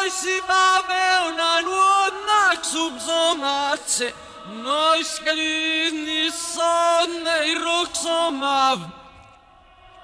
si va una nuova subsomace, noi scarini sonne i roxomav.